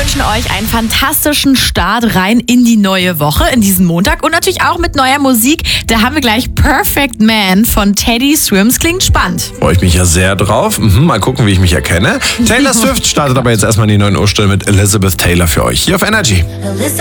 wünschen euch einen fantastischen Start rein in die neue Woche, in diesen Montag und natürlich auch mit neuer Musik. Da haben wir gleich Perfect Man von Teddy Swims. Klingt spannend. Freue ich mich ja sehr drauf. Mal gucken, wie ich mich erkenne. Taylor Swift startet aber jetzt erstmal in die 9 Uhr Stunde mit Elizabeth Taylor für euch hier auf Energy.